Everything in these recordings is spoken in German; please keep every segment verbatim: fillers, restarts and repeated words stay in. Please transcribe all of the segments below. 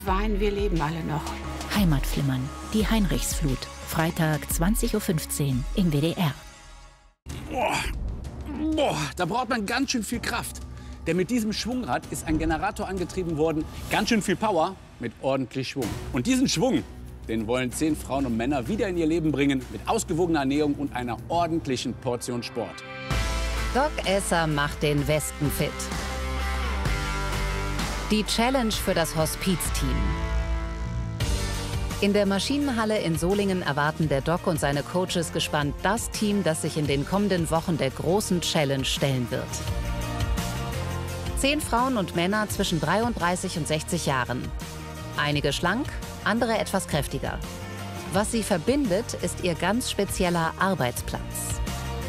Wein, wir leben alle noch. Heimatflimmern, die Heinrichsflut. Freitag zwanzig Uhr fünfzehn im W D R. Boah. Boah, da braucht man ganz schön viel Kraft. Denn mit diesem Schwungrad ist ein Generator angetrieben worden. Ganz schön viel Power mit ordentlich Schwung. Und diesen Schwung, den wollen zehn Frauen und Männer wieder in ihr Leben bringen. Mit ausgewogener Ernährung und einer ordentlichen Portion Sport. Doc Esser macht den Westen fit. Die Challenge für das Hospizteam. In der Maschinenhalle in Solingen erwarten der Doc und seine Coaches gespannt das Team, das sich in den kommenden Wochen der großen Challenge stellen wird. Zehn Frauen und Männer zwischen dreiunddreißig und sechzig Jahren. Einige schlank, andere etwas kräftiger. Was sie verbindet, ist ihr ganz spezieller Arbeitsplatz.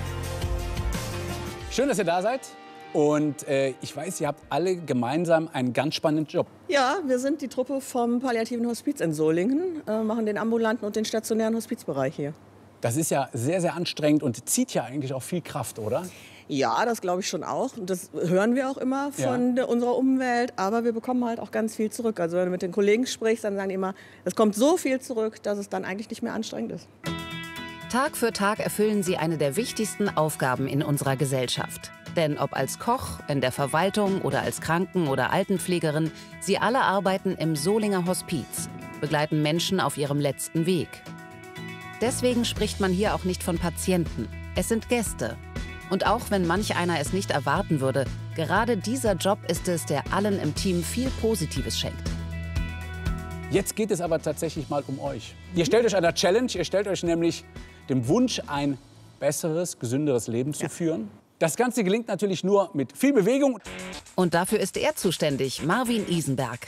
Schön, dass ihr da seid. Und äh, ich weiß, ihr habt alle gemeinsam einen ganz spannenden Job. Ja, wir sind die Truppe vom palliativen Hospiz in Solingen, äh, machen den ambulanten und den stationären Hospizbereich hier. Das ist ja sehr, sehr anstrengend und zieht ja eigentlich auch viel Kraft, oder? Ja, das glaube ich schon auch. Und das hören wir auch immer von ja. der, unserer Umwelt. Aber wir bekommen halt auch ganz viel zurück. Also wenn du mit den Kollegen sprichst, dann sagen die immer, es kommt so viel zurück, dass es dann eigentlich nicht mehr anstrengend ist. Tag für Tag erfüllen sie eine der wichtigsten Aufgaben in unserer Gesellschaft. Denn ob als Koch, in der Verwaltung oder als Kranken- oder Altenpflegerin, sie alle arbeiten im Solinger Hospiz, begleiten Menschen auf ihrem letzten Weg. Deswegen spricht man hier auch nicht von Patienten. Es sind Gäste. Und auch wenn manch einer es nicht erwarten würde, gerade dieser Job ist es, der allen im Team viel Positives schenkt. Jetzt geht es aber tatsächlich mal um euch. Ihr stellt euch einer Challenge, ihr stellt euch nämlich dem Wunsch, ein besseres, gesünderes Leben zu ja. führen. Das Ganze gelingt natürlich nur mit viel Bewegung. Und dafür ist er zuständig, Marvin Isenberg.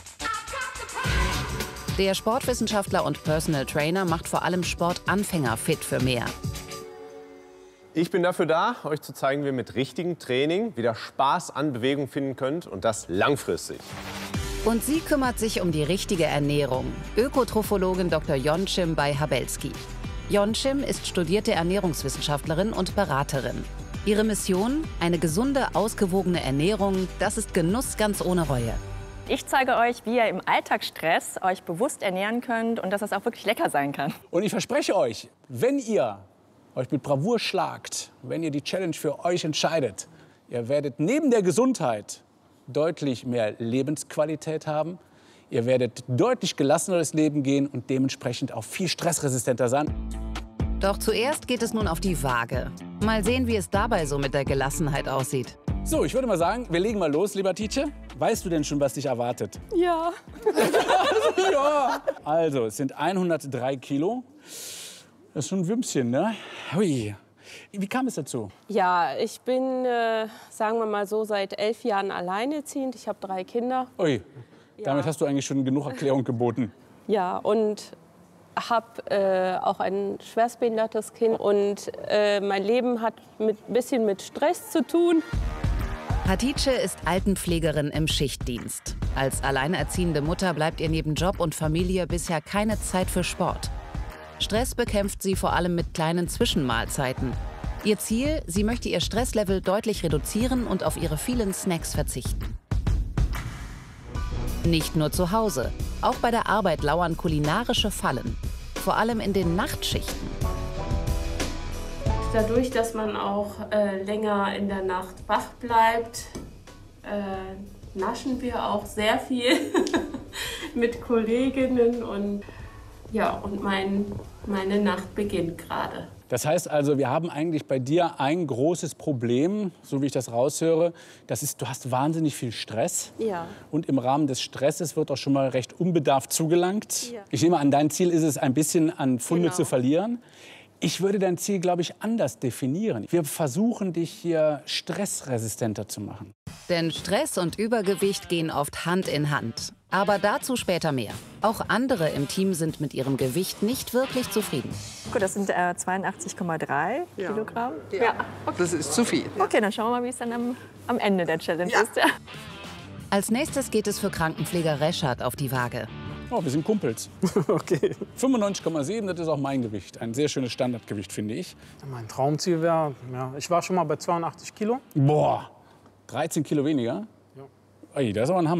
Der Sportwissenschaftler und Personal Trainer macht vor allem Sportanfänger fit für mehr. Ich bin dafür da, euch zu zeigen, wie ihr mit richtigem Training wieder Spaß an Bewegung finden könnt und das langfristig. Und sie kümmert sich um die richtige Ernährung. Ökotrophologin Doktor Jonchim bei Habelski. Jonchim ist studierte Ernährungswissenschaftlerin und Beraterin. Ihre Mission? Eine gesunde, ausgewogene Ernährung. Das ist Genuss ganz ohne Reue. Ich zeige euch, wie ihr im Alltagsstress euch bewusst ernähren könnt und dass es auch wirklich lecker sein kann. Und ich verspreche euch, wenn ihr euch mit Bravour schlagt, wenn ihr die Challenge für euch entscheidet, ihr werdet neben der Gesundheit deutlich mehr Lebensqualität haben. Ihr werdet deutlich gelassener durchs Leben gehen und dementsprechend auch viel stressresistenter sein. Doch zuerst geht es nun auf die Waage. Mal sehen, wie es dabei so mit der Gelassenheit aussieht. So, ich würde mal sagen, wir legen mal los, lieber Tietje. Weißt du denn schon, was dich erwartet? Ja. Ja. Also, es sind hundertdrei Kilo. Das ist schon ein Wümpchen, ne? Hui. Wie kam es dazu? Ja, ich bin, äh, sagen wir mal so, seit elf Jahren alleinerziehend. Ich habe drei Kinder. Ui, ja. Damit hast du eigentlich schon genug Erklärung geboten. Ja, und habe äh, auch ein schwerstbehindertes Kind. Und äh, mein Leben hat ein bisschen mit Stress zu tun. Hatice ist Altenpflegerin im Schichtdienst. Als alleinerziehende Mutter bleibt ihr neben Job und Familie bisher keine Zeit für Sport. Stress bekämpft sie vor allem mit kleinen Zwischenmahlzeiten. Ihr Ziel, sie möchte ihr Stresslevel deutlich reduzieren und auf ihre vielen Snacks verzichten. Nicht nur zu Hause, auch bei der Arbeit lauern kulinarische Fallen. Vor allem in den Nachtschichten. Dadurch, dass man auch äh, länger in der Nacht wach bleibt, äh, naschen wir auch sehr viel mit Kolleginnen und ja, und mein, meine Nacht beginnt gerade. Das heißt also, wir haben eigentlich bei dir ein großes Problem, so wie ich das raushöre. Das ist, du hast wahnsinnig viel Stress. Ja. Und im Rahmen des Stresses wird auch schon mal recht unbedarft zugelangt. Ja. Ich nehme an, dein Ziel ist es, ein bisschen an Pfunde Genau. zu verlieren. Ich würde dein Ziel, glaube ich, anders definieren. Wir versuchen, dich hier stressresistenter zu machen. Denn Stress und Übergewicht gehen oft Hand in Hand. Aber dazu später mehr. Auch andere im Team sind mit ihrem Gewicht nicht wirklich zufrieden. Gut, das sind äh, zweiundachtzig Komma drei Ja. Kilogramm. Ja. Okay. Das ist zu viel. Okay, dann schauen wir mal, wie es dann am, am Ende der Challenge Ja. ist. Ja. Als nächstes geht es für Krankenpfleger Reschat auf die Waage. Oh, wir sind Kumpels. Okay. fünfundneunzig Komma sieben, das ist auch mein Gewicht. Ein sehr schönes Standardgewicht, finde ich. Mein Traumziel wäre, ja, ich war schon mal bei zweiundachtzig Kilo. Boah, dreizehn Kilo weniger? Ja. Ey, das ist aber ein Hammer.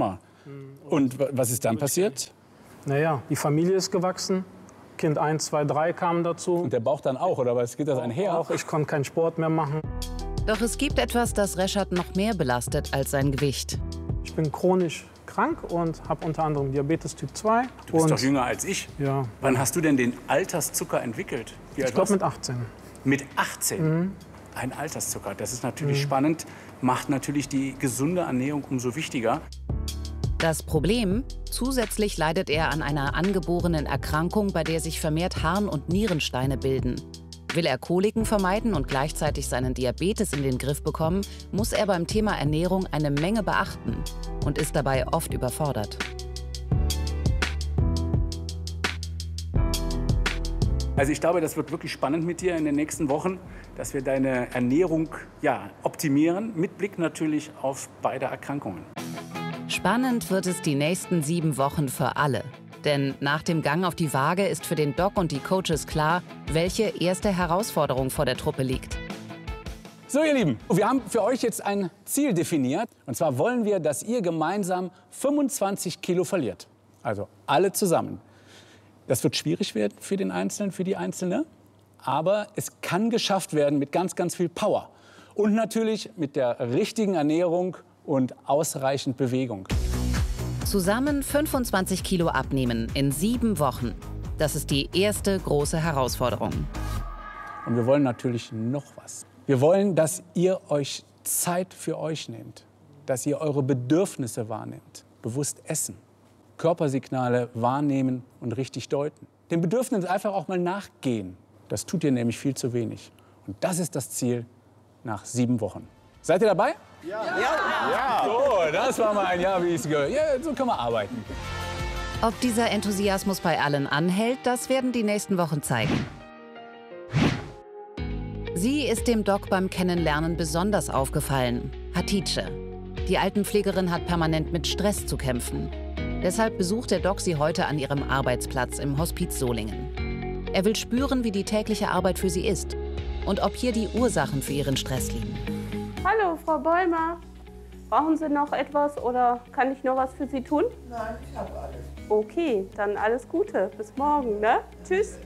Und was ist dann passiert? Naja, die Familie ist gewachsen. Kind eins, zwei, drei kamen dazu. Und der Bauch dann auch, oder was? Geht das einher? Auch ich konnte keinen Sport mehr machen. Doch es gibt etwas, das Reschat noch mehr belastet als sein Gewicht. Ich bin chronisch krank und habe unter anderem Diabetes Typ zwei. Du bist und, doch jünger als ich. Ja. Wann hast du denn den Alterszucker entwickelt? Wie alt Ich glaube warst du? mit achtzehn. Mit achtzehn? Mhm. Ein Alterszucker, das ist natürlich Mhm. spannend, macht natürlich die gesunde Ernährung umso wichtiger. Das Problem? Zusätzlich leidet er an einer angeborenen Erkrankung, bei der sich vermehrt Harn- und Nierensteine bilden. Will er Koliken vermeiden und gleichzeitig seinen Diabetes in den Griff bekommen, muss er beim Thema Ernährung eine Menge beachten und ist dabei oft überfordert. Also ich glaube, das wird wirklich spannend mit dir in den nächsten Wochen, dass wir deine Ernährung ja, optimieren, mit Blick natürlich auf beide Erkrankungen. Spannend wird es die nächsten sieben Wochen für alle. Denn nach dem Gang auf die Waage ist für den Doc und die Coaches klar, welche erste Herausforderung vor der Truppe liegt. So, ihr Lieben, wir haben für euch jetzt ein Ziel definiert. Und zwar wollen wir, dass ihr gemeinsam fünfundzwanzig Kilo verliert. Also alle zusammen. Das wird schwierig werden für den Einzelnen, für die Einzelne. Aber es kann geschafft werden mit ganz, ganz viel Power. Und natürlich mit der richtigen Ernährung und ausreichend Bewegung. Zusammen fünfundzwanzig Kilo abnehmen in sieben Wochen. Das ist die erste große Herausforderung. Und wir wollen natürlich noch was. Wir wollen, dass ihr euch Zeit für euch nehmt. Dass ihr eure Bedürfnisse wahrnehmt. Bewusst essen. Körpersignale wahrnehmen und richtig deuten. Den Bedürfnissen einfach auch mal nachgehen. Das tut ihr nämlich viel zu wenig. Und das ist das Ziel nach sieben Wochen. Seid ihr dabei? Ja. Ja. Ja. So, das war mal ein Jahr, wie ich es gehört. Ja, so können wir arbeiten. Ob dieser Enthusiasmus bei allen anhält, das werden die nächsten Wochen zeigen. Sie ist dem Doc beim Kennenlernen besonders aufgefallen. Hatice. Die Altenpflegerin hat permanent mit Stress zu kämpfen. Deshalb besucht der Doc sie heute an ihrem Arbeitsplatz im Hospiz Solingen. Er will spüren, wie die tägliche Arbeit für sie ist und ob hier die Ursachen für ihren Stress liegen. Hallo, Frau Bäumer. Brauchen Sie noch etwas oder kann ich noch was für Sie tun? Nein, ich habe alles. Okay, dann alles Gute. Bis morgen, ne? Tschüss.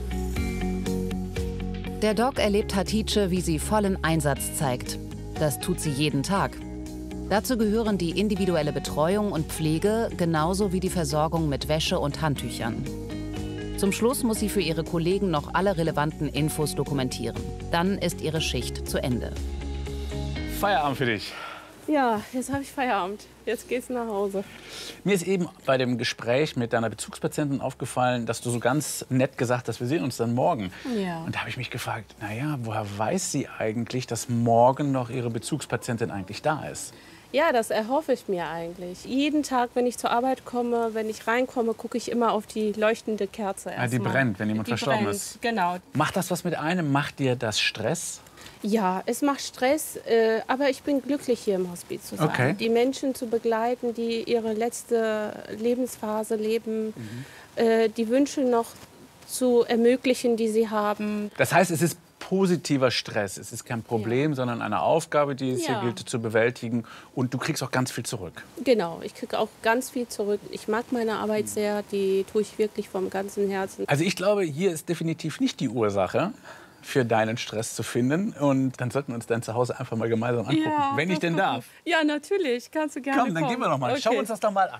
Der Doc erlebt Hatice, wie sie vollen Einsatz zeigt. Das tut sie jeden Tag. Dazu gehören die individuelle Betreuung und Pflege, genauso wie die Versorgung mit Wäsche und Handtüchern. Zum Schluss muss sie für ihre Kollegen noch alle relevanten Infos dokumentieren. Dann ist ihre Schicht zu Ende. Feierabend für dich. Ja, jetzt habe ich Feierabend. Jetzt geht's nach Hause. Mir ist eben bei dem Gespräch mit deiner Bezugspatientin aufgefallen, dass du so ganz nett gesagt hast, wir sehen uns dann morgen. Ja. Und da habe ich mich gefragt, naja, woher weiß sie eigentlich, dass morgen noch ihre Bezugspatientin eigentlich da ist? Ja, das erhoffe ich mir eigentlich. Jeden Tag, wenn ich zur Arbeit komme, wenn ich reinkomme, gucke ich immer auf die leuchtende Kerze erst Ah, die mal. brennt, wenn jemand Die verstorben brennt, ist. Genau. Macht das was mit einem? Macht dir das Stress? Ja, es macht Stress, äh, aber ich bin glücklich, hier im Hospiz zu sein. Okay. Die Menschen zu begleiten, die ihre letzte Lebensphase leben, mhm. äh, die Wünsche noch zu ermöglichen, die sie haben. Das heißt, es ist positiver Stress. Es ist kein Problem, ja. sondern eine Aufgabe, die es Ja. hier gilt zu bewältigen. Und du kriegst auch ganz viel zurück. Genau, ich kriege auch ganz viel zurück. Ich mag meine Arbeit sehr, die tue ich wirklich vom ganzen Herzen. Also ich glaube, hier ist definitiv nicht die Ursache für deinen Stress zu finden. Und dann sollten wir uns dein Zuhause einfach mal gemeinsam angucken, Ja, wenn ich denn darf. Ja, natürlich, kannst du gerne Komm, dann kommen. gehen wir noch mal. Okay. Schau uns das doch mal an.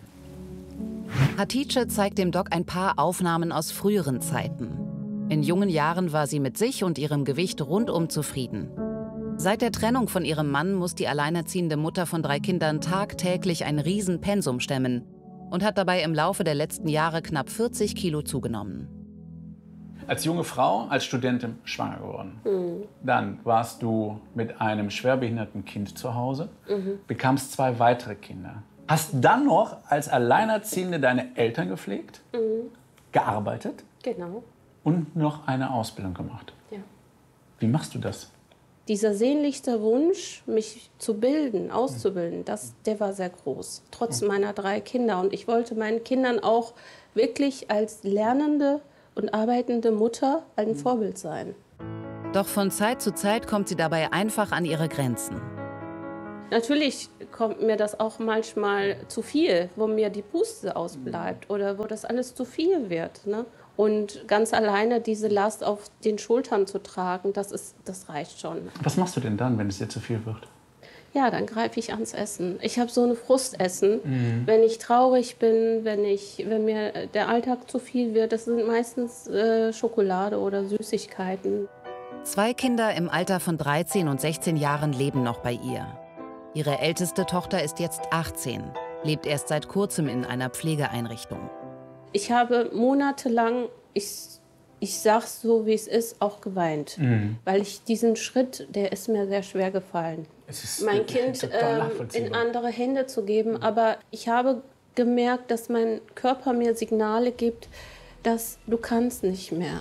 Hatice zeigt dem Doc ein paar Aufnahmen aus früheren Zeiten. In jungen Jahren war sie mit sich und ihrem Gewicht rundum zufrieden. Seit der Trennung von ihrem Mann muss die alleinerziehende Mutter von drei Kindern tagtäglich ein Riesenpensum stemmen und hat dabei im Laufe der letzten Jahre knapp vierzig Kilo zugenommen. Als junge Frau, als Studentin schwanger geworden. Mhm. Dann warst du mit einem schwerbehinderten Kind zu Hause, Mhm. bekamst zwei weitere Kinder. Hast dann noch als Alleinerziehende deine Eltern gepflegt, Mhm. gearbeitet Genau, und noch eine Ausbildung gemacht. ja. Wie machst du das? Dieser sehnlichste Wunsch, mich zu bilden, auszubilden, das, der war sehr groß, trotz meiner drei Kinder. Und ich wollte meinen Kindern auch wirklich als lernende und arbeitende Mutter ein Vorbild sein. Doch von Zeit zu Zeit kommt sie dabei einfach an ihre Grenzen. Natürlich kommt mir das auch manchmal zu viel, wo mir die Puste ausbleibt oder wo das alles zu viel wird. Ne? Und ganz alleine diese Last auf den Schultern zu tragen, das, ist, das reicht schon. Was machst du denn dann, wenn es dir zu viel wird? Ja, dann greife ich ans Essen. Ich habe so ein Frustessen. Mhm. Wenn ich traurig bin, wenn, ich, wenn mir der Alltag zu viel wird, das sind meistens äh, Schokolade oder Süßigkeiten. Zwei Kinder im Alter von dreizehn und sechzehn Jahren leben noch bei ihr. Ihre älteste Tochter ist jetzt achtzehn, lebt erst seit kurzem in einer Pflegeeinrichtung. Ich habe monatelang, ich, ich sag's so wie es ist, auch geweint. Mhm. Weil ich diesen Schritt, der ist mir sehr schwer gefallen. Es ist mein Kind äh, in andere Hände zu geben. Aber ich habe gemerkt, dass mein Körper mir Signale gibt, dass du kannst nicht mehr.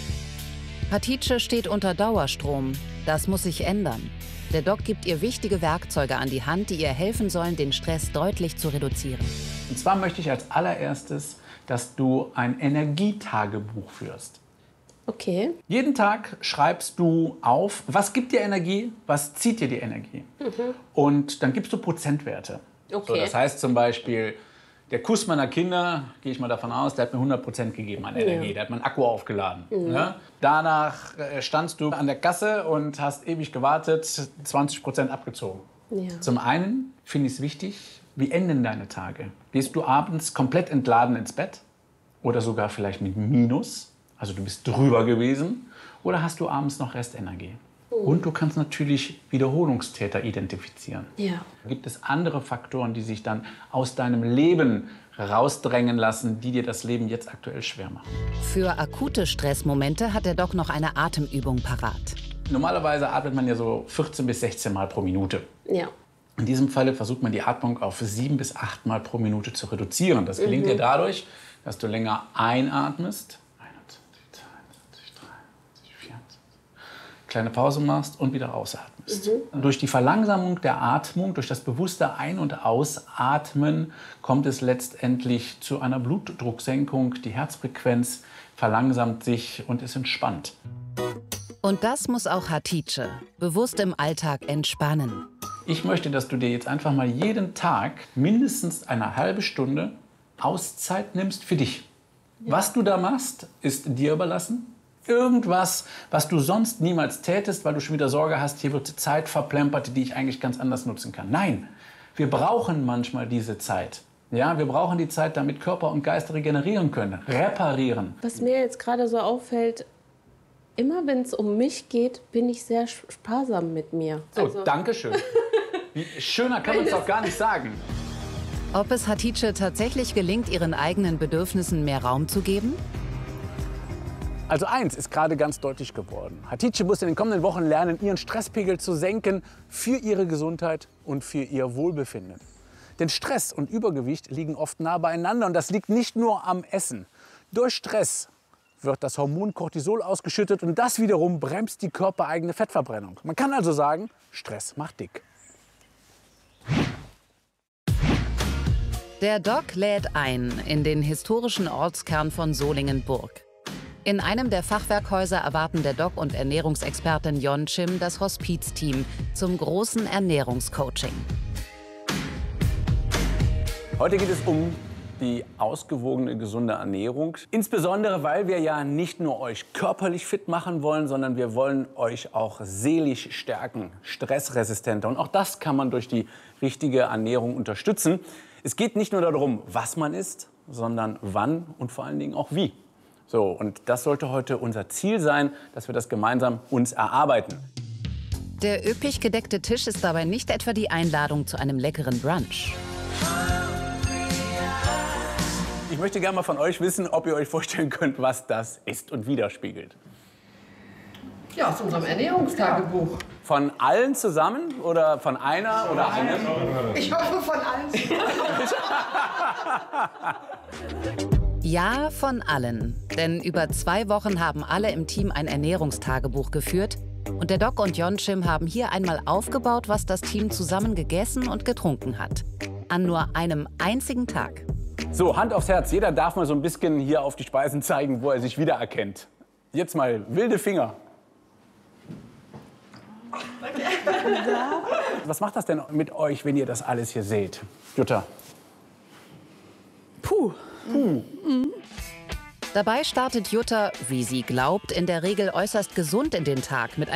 Hatice steht unter Dauerstrom. Das muss sich ändern. Der Doc gibt ihr wichtige Werkzeuge an die Hand, die ihr helfen sollen, den Stress deutlich zu reduzieren. Und zwar möchte ich als allererstes, dass du ein Energietagebuch führst. Okay. Jeden Tag schreibst du auf, was gibt dir Energie, was zieht dir die Energie. Mhm. Und dann gibst du Prozentwerte. Okay. So, das heißt zum Beispiel, der Kuss meiner Kinder, gehe ich mal davon aus, der hat mir hundert Prozent gegeben an Energie. Ja. Der hat meinen Akku aufgeladen. Mhm. Ja? Danach standst du an der Kasse und hast ewig gewartet, zwanzig Prozent abgezogen. Ja. Zum einen finde ich es wichtig, wie enden deine Tage? Gehst du abends komplett entladen ins Bett? Oder sogar vielleicht mit Minus? Also du bist drüber gewesen? Oder hast du abends noch Restenergie? Und du kannst natürlich Wiederholungstäter identifizieren. Ja. Gibt es andere Faktoren, die sich dann aus deinem Leben rausdrängen lassen, die dir das Leben jetzt aktuell schwer machen? Für akute Stressmomente hat der Doc noch eine Atemübung parat. Normalerweise atmet man ja so vierzehn bis sechzehn Mal pro Minute. Ja. In diesem Falle versucht man die Atmung auf sieben bis acht Mal pro Minute zu reduzieren. Das gelingt mhm. dir dadurch, dass du länger einatmest, kleine Pause machst und wieder ausatmest. Mhm. Durch die Verlangsamung der Atmung, durch das bewusste Ein- und Ausatmen kommt es letztendlich zu einer Blutdrucksenkung. Die Herzfrequenz verlangsamt sich und ist entspannt. Und das muss auch Hatice bewusst im Alltag entspannen. Ich möchte, dass du dir jetzt einfach mal jeden Tag mindestens eine halbe Stunde Auszeit nimmst für dich. Ja. Was du da machst, ist dir überlassen. Irgendwas, was du sonst niemals tätest, weil du schon wieder Sorge hast, hier wird Zeit verplempert, die ich eigentlich ganz anders nutzen kann. Nein, wir brauchen manchmal diese Zeit. Ja, wir brauchen die Zeit, damit Körper und Geist regenerieren können, reparieren. Was mir jetzt gerade so auffällt, immer wenn es um mich geht, bin ich sehr sparsam mit mir. So, also. Danke schön. Wie schöner kann man es doch gar nicht sagen. Ob es Hatice tatsächlich gelingt, ihren eigenen Bedürfnissen mehr Raum zu geben? Also eins ist gerade ganz deutlich geworden. Hatice muss in den kommenden Wochen lernen, ihren Stresspegel zu senken für ihre Gesundheit und für ihr Wohlbefinden. Denn Stress und Übergewicht liegen oft nah beieinander und das liegt nicht nur am Essen. Durch Stress wird das Hormon Cortisol ausgeschüttet und das wiederum bremst die körpereigene Fettverbrennung. Man kann also sagen, Stress macht dick. Der Doc lädt ein in den historischen Ortskern von Solingen-Burg. In einem der Fachwerkhäuser erwarten der Doc und Ernährungsexpertin Yeonchim das Hospizteam zum großen Ernährungscoaching. Heute geht es um die ausgewogene, gesunde Ernährung. Insbesondere, weil wir ja nicht nur euch körperlich fit machen wollen, sondern wir wollen euch auch seelisch stärken, stressresistenter. Und auch das kann man durch die richtige Ernährung unterstützen. Es geht nicht nur darum, was man isst, sondern wann und vor allen Dingen auch wie. So, und das sollte heute unser Ziel sein, dass wir das gemeinsam uns erarbeiten. Der üppig gedeckte Tisch ist dabei nicht etwa die Einladung zu einem leckeren Brunch. Ich möchte gerne mal von euch wissen, ob ihr euch vorstellen könnt, was das ist und widerspiegelt. Ja, aus unserem Ernährungstagebuch. Von allen zusammen oder von einer oder einem? Ich hoffe von allen zusammen. Ja, von allen. Denn über zwei Wochen haben alle im Team ein Ernährungstagebuch geführt. Und der Doc und Yeonchim haben hier einmal aufgebaut, was das Team zusammen gegessen und getrunken hat. An nur einem einzigen Tag. So, Hand aufs Herz. Jeder darf mal so ein bisschen hier auf die Speisen zeigen, wo er sich wiedererkennt. Jetzt mal wilde Finger. Okay. Was macht das denn mit euch, wenn ihr das alles hier seht? Jutta? Puh. Puh. Mhm. Dabei startet Jutta, wie sie glaubt, in der Regel äußerst gesund in den Tag mit